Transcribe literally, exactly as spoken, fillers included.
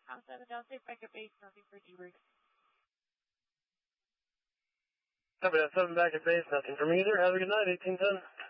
I'm seven down, safe back at base, nothing for D-Bird. Copy that, seven back at base, nothing from either. Have a good night, eighteen ten.